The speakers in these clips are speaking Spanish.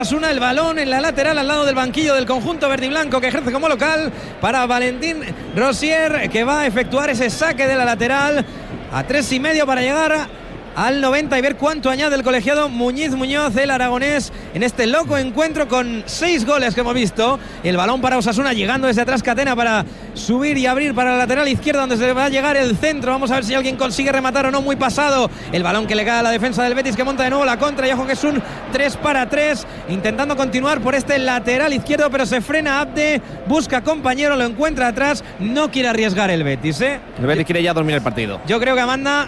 Osasuna, el balón en la lateral al lado del banquillo del conjunto verde y blanco que ejerce como local para Valentín Rosier, que va a efectuar ese saque de la lateral a 3,5 para llegar al 90 y ver cuánto añade el colegiado Muñiz Muñoz, el aragonés, en este loco encuentro con 6 goles que hemos visto. El balón para Osasuna llegando desde atrás Catena para subir y abrir para la lateral izquierda donde se va a llegar el centro. Vamos a ver si alguien consigue rematar o no, muy pasado el balón que le cae a la defensa del Betis, que monta de nuevo la contra, y ojo que es un 3-3 intentando continuar por este lateral izquierdo, pero se frena Abde, busca compañero, lo encuentra atrás, no quiere arriesgar el Betis, El Betis quiere ya dormir el partido. Yo creo que Amanda,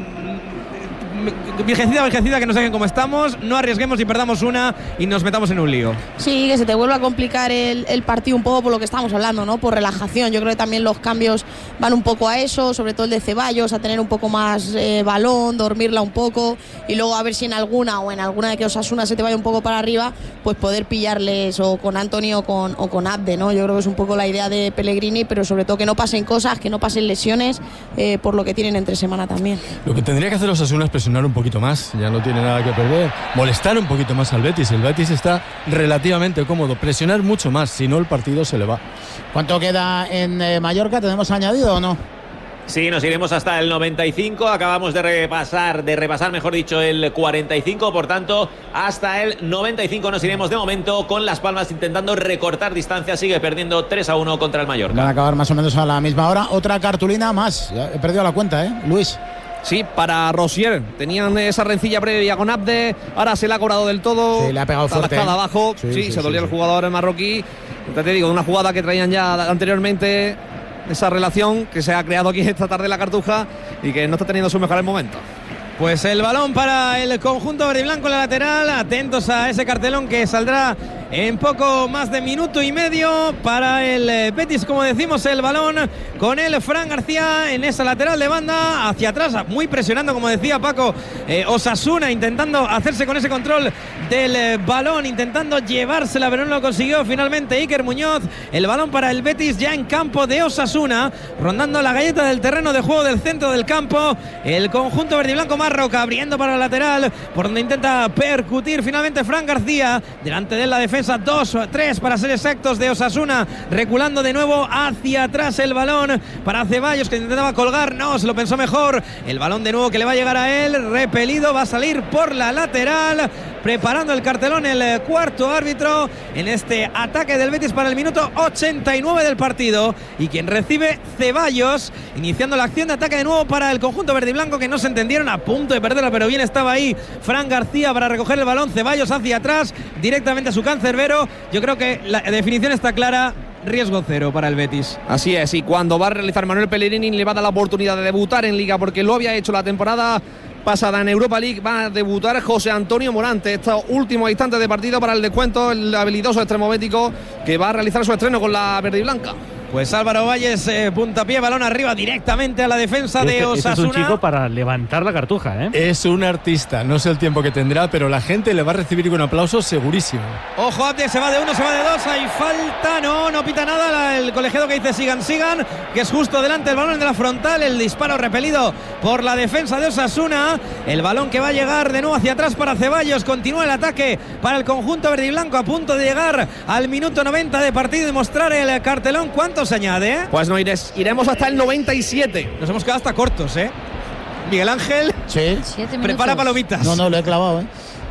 virgencita, que nos dejen como estamos, no arriesguemos y perdamos una y nos metamos en un lío. Sí, que se te vuelva a complicar el partido un poco por lo que estamos hablando, ¿no? Por relajación. Yo creo que también los cambios van un poco a eso, sobre todo el de Ceballos, a tener un poco más balón, dormirla un poco y luego a ver si en alguna de que Osasuna se te vaya un poco para arriba, pues poder pillarles o con Antonio o con Abde, ¿no? Yo creo que es un poco la idea de Pellegrini, pero sobre todo que no pasen cosas, que no pasen lesiones, por lo que tienen entre semana también. Lo que tendría que hacer Osasuna es presionar un poquito más, ya no tiene nada que perder, molestar un poquito más al Betis. El Betis está relativamente cómodo, presionar mucho más, si no el partido se le va. ¿Cuánto queda en Mallorca? ¿Tenemos añadido o no? Sí, nos iremos hasta el 95, acabamos de repasar, mejor dicho, el 45, por tanto, hasta el 95 nos iremos de momento, con Las Palmas intentando recortar distancia, sigue perdiendo 3-1 contra el Mallorca. Van a acabar más o menos a la misma hora. Otra cartulina más, ya he perdido la cuenta, Luis. Sí, para Rosier, tenían esa rencilla previa con Abde, ahora se la ha cobrado del todo. Sí, le ha pegado fuerte. Abajo, sí, se dolía el jugador marroquí. Ya te digo, una jugada que traían ya anteriormente, esa relación que se ha creado aquí esta tarde en la Cartuja y que no está teniendo sus mejores momentos. Pues el balón para el conjunto verde y blanco en la lateral, atentos a ese cartelón que saldrá en poco más de minuto y medio para el Betis, como decimos, el balón con el Fran García en esa lateral de banda, hacia atrás, muy presionando, como decía Paco, Osasuna intentando hacerse con ese control del balón, intentando llevársela, pero no lo consiguió finalmente Iker Muñoz. El balón para el Betis ya en campo de Osasuna, rondando la galleta del terreno de juego del centro del campo, el conjunto verde y blanco. Marroca abriendo para la lateral, por donde intenta percutir finalmente Fran García, delante de la defensa 2-3 para ser exactos de Osasuna, reculando de nuevo hacia atrás el balón para Ceballos, que intentaba colgar, no, se lo pensó mejor, el balón de nuevo que le va a llegar a él, repelido, va a salir por la lateral, preparando el cartelón el cuarto árbitro en este ataque del Betis para el minuto 89 del partido, y quien recibe Ceballos, iniciando la acción de ataque de nuevo para el conjunto verde y blanco, que no se entendieron, a punto de perderla, pero bien estaba ahí Fran García para recoger el balón. Ceballos hacia atrás, directamente a su cancerbero. Yo creo que la definición está clara, riesgo cero para el Betis. Así es, y cuando va a realizar Manuel Pellegrini, le va a dar la oportunidad de debutar en Liga, porque lo había hecho la temporada pasada en Europa League. Va a debutar José Antonio Morante, estos últimos instantes de partido para el descuento, el habilidoso extremovético que va a realizar su estreno con la verde y blanca. Pues Álvaro Valles, puntapié, balón arriba directamente a la defensa de Osasuna. Es un chico para levantar la Cartuja, Es un artista, no sé el tiempo que tendrá, pero la gente le va a recibir con aplausos segurísimo. Ojo, Abde, se va de uno, se va de dos, hay falta, no pita nada el colegiado que dice sigan, que es justo delante del balón de la frontal, el disparo repelido por la defensa de Osasuna, el balón que va a llegar de nuevo hacia atrás para Ceballos, continúa el ataque para el conjunto verde y blanco, a punto de llegar al minuto 90 de partido y mostrar el cartelón. ¿Cuánto se añade? Pues no iremos hasta el 97. Nos hemos quedado hasta cortos, Miguel Ángel. Sí. Prepara palomitas. No, lo he clavado,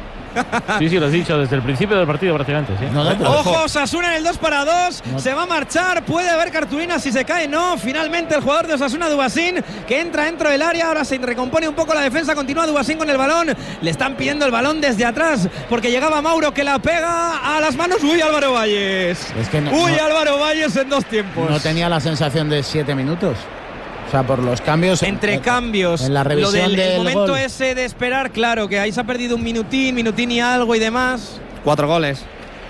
Sí, lo has dicho desde el principio del partido prácticamente, sí. Ojo, Osasuna en el 2-2, se va a marchar, puede haber cartulina si se cae, no. Finalmente el jugador de Osasuna, Dubasín, que entra dentro del área, ahora se recompone un poco la defensa, continúa Dubasín con el balón, le están pidiendo el balón desde atrás, porque llegaba Mauro, que la pega a las manos. Uy, Álvaro Valles. Álvaro Valles en dos tiempos. No tenía la sensación de 7 minutos. O sea, por los cambios. Entre cambios. En la revisión del momento gol. ese de esperar, claro, que ahí se ha perdido un minutín y algo y demás. 4 goles.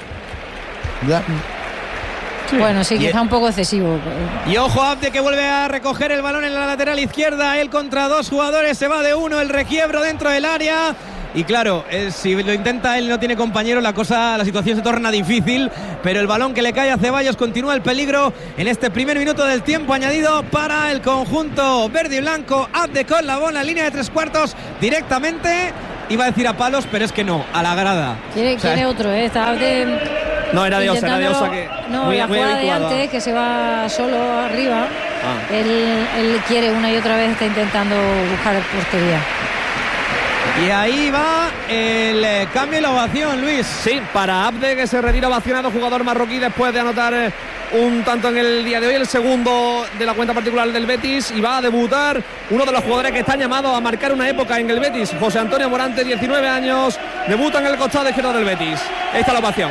Ya. Sí. Bueno, sí, quizá un poco excesivo. Y ojo, Abde, que vuelve a recoger el balón en la lateral izquierda. Él contra dos jugadores, se va de uno, el requiebro dentro del área. Y claro, si lo intenta él, no tiene compañero, la situación se torna difícil, pero el balón que le cae a Ceballos, continúa el peligro en este primer minuto del tiempo añadido para el conjunto verde y blanco. Abde con la bola, línea de 3/4 directamente iba a decir a palos, pero es que no, a la grada. Quiere otro, está no, era de Osa, que no, muy, la muy jugada de habituada. antes, que se va solo arriba. Él quiere una y otra vez, está intentando buscar portería. Y ahí va el cambio y la ovación, Luis. Sí, para Abde, que se retira ovacionado, jugador marroquí después de anotar un tanto en el día de hoy, el segundo de la cuenta particular del Betis, y va a debutar uno de los jugadores que están llamados a marcar una época en el Betis, José Antonio Morante, 19 años, debuta en el costado izquierdo del Betis. Esta es la ovación.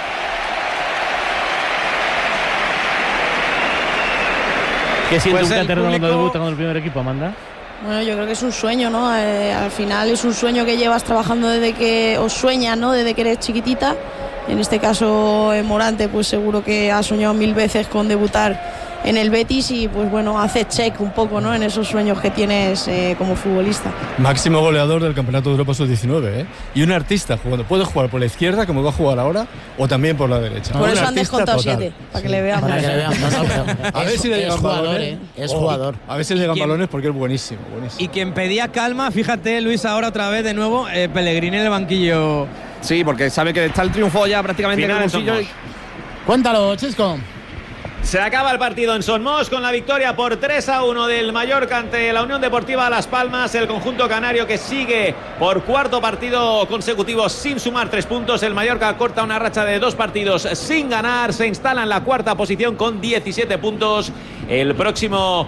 ¿Qué siente Pues un canterano público... cuando debuta con el primer equipo, Amanda? Bueno, yo creo que es un sueño, ¿no? Al final es un sueño que llevas trabajando desde que, o sueñas, ¿no? Desde que eres chiquitita. En este caso, Morante, pues seguro que ha soñado 1000 veces con debutar en el Betis y, pues bueno, hace check un poco, ¿no? En esos sueños que tienes como futbolista. Máximo goleador del Campeonato de Europa Sub-19, ¿eh? Y un artista jugando. Puede jugar por la izquierda, como va a jugar ahora, o también por la derecha. Por eso han artista descontado total. 7, para que le veamos. Para que le vean. A ver si le llegan balones. Es jugador. A ver si le llegan balones porque es buenísimo, buenísimo. Y quien pedía calma, fíjate, Luis, ahora otra vez de nuevo, Pellegrini en el banquillo. Sí, porque sabe que está el triunfo ya prácticamente en el bolsillo. Cuéntalo, Chisco. Se acaba el partido en Son Moix con la victoria por 3-1 del Mallorca ante la Unión Deportiva Las Palmas. El conjunto canario que sigue por cuarto partido consecutivo sin sumar 3 puntos. El Mallorca corta una racha de 2 partidos sin ganar. Se instala en la cuarta posición con 17 puntos. El próximo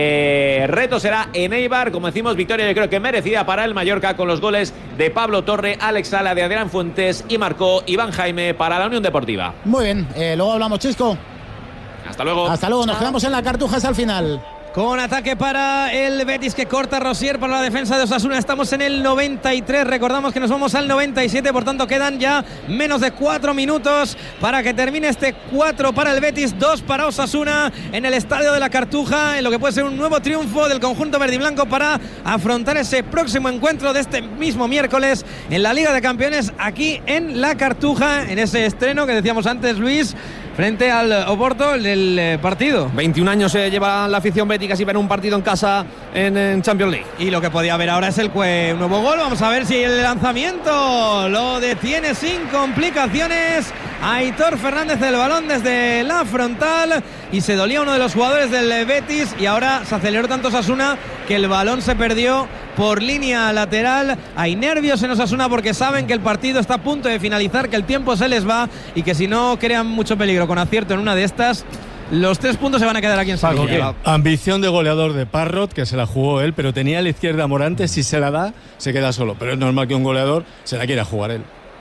reto será en Eibar. Como decimos, victoria yo creo que merecida para el Mallorca con los goles de Pablo Torre, Alex Sala, de Adrián Fuentes y marcó Iván Jaime para la Unión Deportiva. Muy bien, luego hablamos, Chisco. Hasta luego. Hasta luego, nos quedamos en la Cartuja hasta el final. Con ataque para el Betis que corta Rosier para la defensa de Osasuna. Estamos en el 93. Recordamos que nos vamos al 97. Por tanto, quedan ya menos de 4 minutos para que termine este 4 para el Betis, 2 para Osasuna en el Estadio de la Cartuja. En lo que puede ser un nuevo triunfo del conjunto verdiblanco para afrontar ese próximo encuentro de este mismo miércoles en la Liga de Campeones aquí en la Cartuja. En ese estreno que decíamos antes, Luis, frente al Oporto del partido. 21 años se lleva la afición bética sin ver un partido en casa en Champions League. Y lo que podía haber ahora es un nuevo gol. Vamos a ver si el lanzamiento lo detiene sin complicaciones Aitor Fernández, el balón desde la frontal, y se dolía uno de los jugadores del Betis y ahora se aceleró tanto Osasuna que el balón se perdió por línea lateral. Hay nervios en Osasuna porque saben que el partido está a punto de finalizar, que el tiempo se les va y que si no crean mucho peligro con acierto en una de estas, los 3 puntos se van a quedar aquí en Sevilla. Ambición de goleador de Parrot, que se la jugó él, pero tenía a la izquierda Morante. Si se la da, se queda solo, pero es normal que un goleador se la quiera jugar él.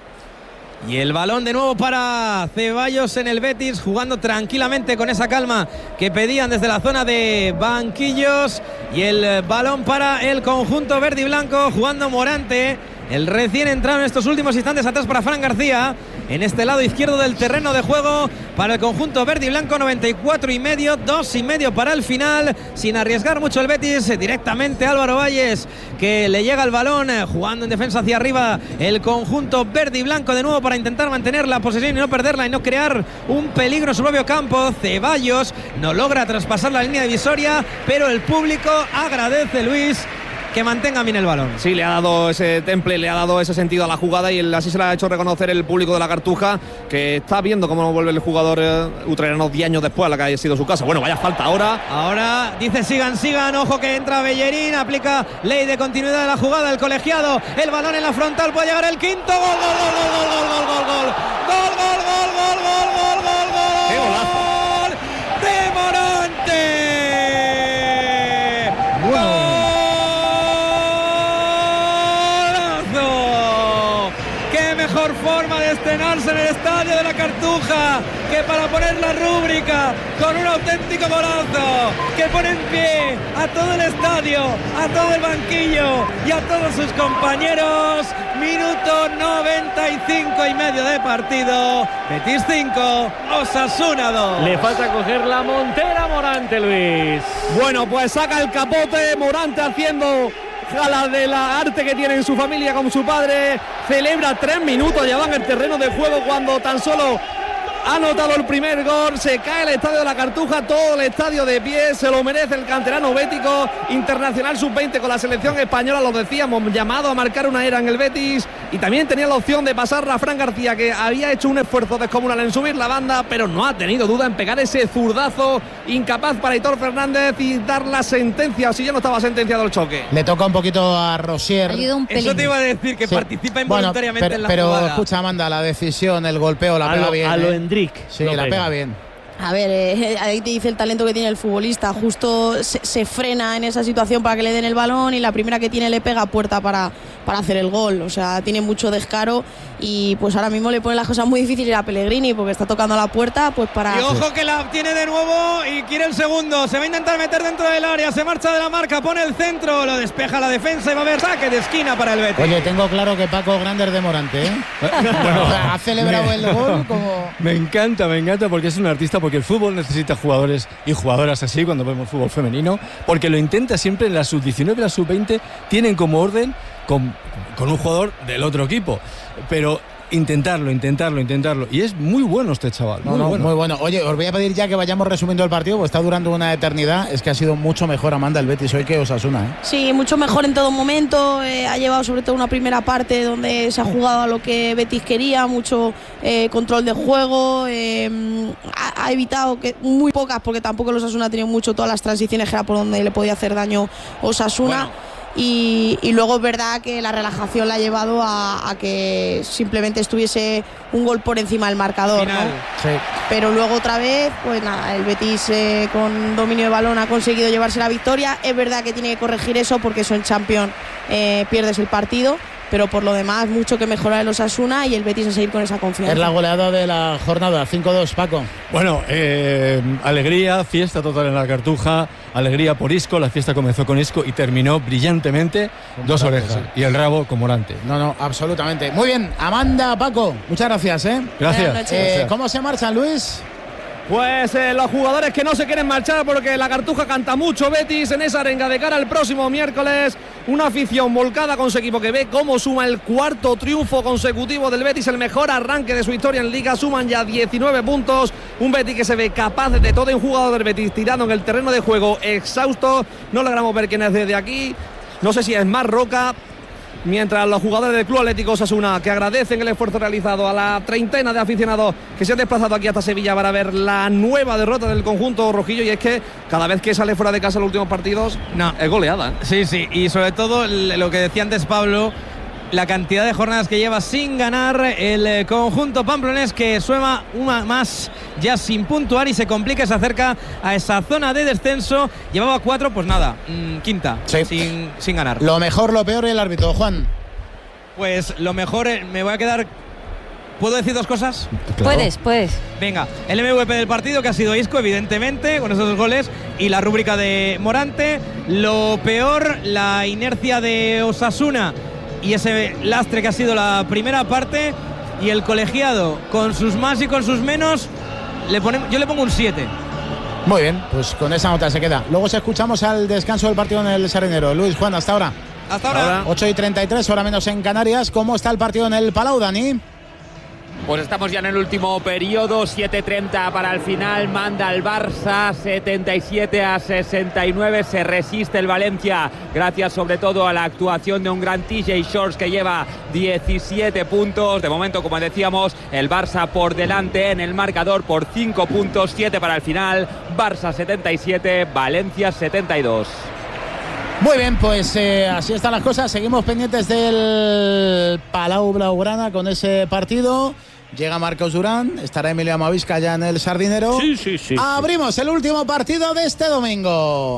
Y el balón de nuevo para Ceballos en el Betis, jugando tranquilamente con esa calma que pedían desde la zona de banquillos. Y el balón para el conjunto verde y blanco, jugando Morante, el recién entrado en estos últimos instantes atrás para Fran García. En este lado izquierdo del terreno de juego para el conjunto verde y blanco, 94,5, 2,5 para el final, sin arriesgar mucho el Betis. Directamente Álvaro Valles, que le llega el balón, jugando en defensa hacia arriba el conjunto verde y blanco de nuevo para intentar mantener la posesión y no perderla y no crear un peligro en su propio campo. Ceballos no logra traspasar la línea divisoria, pero el público agradece, Luis, que mantenga bien el balón. Sí, le ha dado ese temple, le ha dado ese sentido a la jugada y así se le ha hecho reconocer el público de la Cartuja, que está viendo cómo vuelve el jugador ucraniano 10 años después a la que haya sido su casa. Bueno, vaya falta ahora. Ahora dice sigan, ojo que entra Bellerín, aplica ley de continuidad de la jugada, el colegiado, el balón en la frontal, puede llegar el quinto, gol. ¡Qué golazo! ¡De Morante! Mejor forma de estrenarse en el Estadio de la Cartuja que para poner la rúbrica con un auténtico golazo que pone en pie a todo el estadio, a todo el banquillo y a todos sus compañeros. Minuto 95,5 de partido. Betis 5, Osasuna 2. Le falta coger la montera Morante, Luis. Bueno, pues saca el capote Morante haciendo gala de la arte que tiene en su familia con su padre. Celebra 3 minutos, ya van el terreno de juego cuando tan solo ha anotado el primer gol, se cae el estadio de la Cartuja, todo el estadio de pie, se lo merece el canterano bético, internacional sub-20 con la selección española, lo decíamos, llamado a marcar una era en el Betis, y también tenía la opción de pasar a Fran García, que había hecho un esfuerzo descomunal en subir la banda, pero no ha tenido duda en pegar ese zurdazo, incapaz para Aitor Fernández y dar la sentencia, si ya no estaba sentenciado el choque. Le toca un poquito a Rosier. Eso te iba a decir, que participa involuntariamente en la pero jugada. Escucha, Amanda, la decisión, el golpeo, la pega bien. A lo Hendrik. Sí, la pega bien. A ver, ahí te dice el talento que tiene el futbolista. Justo se frena en esa situación para que le den el balón y la primera que tiene le pega a puerta para hacer el gol. O sea, tiene mucho descaro y pues ahora mismo le pone las cosas muy difíciles a Pellegrini porque está tocando la puerta pues para... Y ojo que la tiene de nuevo y quiere el segundo. Se va a intentar meter dentro del área, se marcha de la marca, pone el centro, lo despeja la defensa y va a haber saque de esquina para el Betis. Oye, tengo claro que Paco Grande es de Morante, ¿eh? Bueno, ha celebrado el gol como... Me encanta porque es un artista, porque el fútbol necesita jugadores y jugadoras así cuando vemos fútbol femenino, porque lo intenta siempre en la sub-19 y la sub-20, tienen como orden con un jugador del otro equipo, pero intentarlo, y es muy bueno este chaval, muy bueno. Oye, os voy a pedir ya que vayamos resumiendo el partido, porque está durando una eternidad. Es que ha sido mucho mejor, Amanda, el Betis hoy que Osasuna, ¿eh? Sí, mucho mejor en todo momento, ha llevado sobre todo una primera parte donde se ha jugado a lo que Betis quería, mucho control de juego, ha evitado que muy pocas, porque tampoco el Osasuna ha tenido mucho todas las transiciones, que era por donde le podía hacer daño Osasuna. Bueno. Y luego es verdad que la relajación la ha llevado a que simplemente estuviese un gol por encima del marcador, ¿no? Sí. Pero luego otra vez, pues nada, el Betis con dominio de balón ha conseguido llevarse la victoria. Es verdad que tiene que corregir eso porque eso en Champions pierdes el partido, pero por lo demás mucho que mejorar el Osasuna y el Betis a seguir con esa confianza. Es la goleada de la jornada, 5-2, Paco. Bueno, alegría, fiesta total en la Cartuja, alegría por Isco, la fiesta comenzó con Isco y terminó brillantemente, dos orejas y el rabo con Morante. No, absolutamente. Muy bien, Amanda, Paco, muchas gracias, ¿eh? Gracias. ¿Cómo se marchan, Luis? Pues los jugadores que no se quieren marchar porque la Cartuja canta mucho Betis en esa arenga de cara al próximo miércoles. Una afición volcada con su equipo que ve cómo suma el cuarto triunfo consecutivo del Betis, el mejor arranque de su historia en Liga. Suman ya 19 puntos. Un Betis que se ve capaz de todo. Un jugador del Betis tirando en el terreno de juego exhausto. No logramos ver quién es desde aquí. No sé si es más Roca. Mientras los jugadores del Club Atlético Osasuna, que agradecen el esfuerzo realizado a la treintena de aficionados que se han desplazado aquí hasta Sevilla para ver la nueva derrota del conjunto rojillo, y es que cada vez que sale fuera de casa en los últimos partidos es goleada. Sí, y sobre todo lo que decía antes Pablo, la cantidad de jornadas que lleva sin ganar el conjunto pamplonés, que suema una más ya sin puntuar y se complica, se acerca a esa zona de descenso. Llevaba 4, pues nada, quinta, sí. sin ganar. Lo mejor, lo peor y el árbitro, Juan. Pues lo mejor, me voy a quedar... ¿Puedo decir dos cosas? Claro. Puedes. Venga, el MVP del partido, que ha sido Isco, evidentemente, con esos 2 goles, y la rúbrica de Morante. Lo peor, la inercia de Osasuna y ese lastre que ha sido la primera parte, y el colegiado con sus más y con sus menos yo le pongo un 7. Muy bien, pues con esa nota se queda. Luego escuchamos al descanso del partido en el Sardinero. Luis, Juan, hasta ahora. 8:33, hora menos en Canarias. ¿Cómo está el partido en el Palau, Dani? Pues estamos ya en el último periodo, 7:30 para el final, manda el Barça, 77-69, se resiste el Valencia, gracias sobre todo a la actuación de un gran TJ Shorts que lleva 17 puntos, de momento como decíamos, el Barça por delante en el marcador por 5 puntos, 7 para el final, Barça 77, Valencia 72. Muy bien, pues así están las cosas. Seguimos pendientes del Palau Blaugrana con ese partido. Llega Marcos Durán, estará Emilio Amavisca ya en el Sardinero. Sí. Abrimos el último partido de este domingo.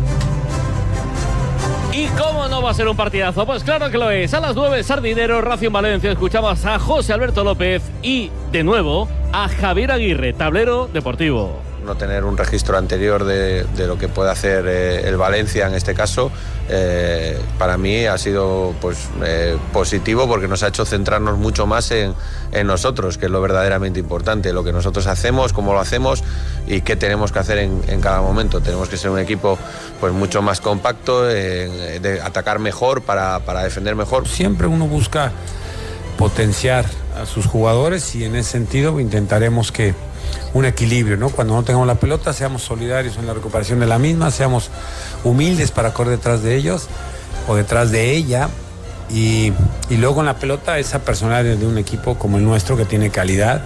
¿Y cómo no va a ser un partidazo? Pues claro que lo es. A las 9, Sardinero, Racing Valencia. Escuchamos a José Alberto López y, de nuevo, a Javier Aguirre, tablero deportivo. No tener un registro anterior de lo que puede hacer el Valencia en este caso, para mí ha sido positivo, porque nos ha hecho centrarnos mucho más en nosotros, que es lo verdaderamente importante, lo que nosotros hacemos, cómo lo hacemos y qué tenemos que hacer en cada momento. Tenemos que ser un equipo pues mucho más compacto, de atacar mejor para defender mejor. Siempre uno busca potenciar a sus jugadores, y en ese sentido intentaremos que un equilibrio, ¿no? Cuando no tengamos la pelota, seamos solidarios en la recuperación de la misma, seamos humildes para correr detrás de ellos o detrás de ella, y luego en la pelota esa personalidad de un equipo como el nuestro que tiene calidad